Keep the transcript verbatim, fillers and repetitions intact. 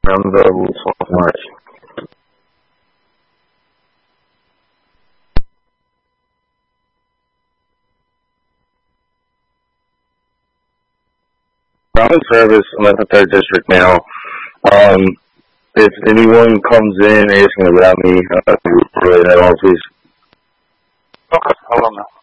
I'm available twelfth of March. I'm in service. I'm at the third district now. Um, if anyone comes in asking about me, uh, relay that on, please. Okay, hold on now.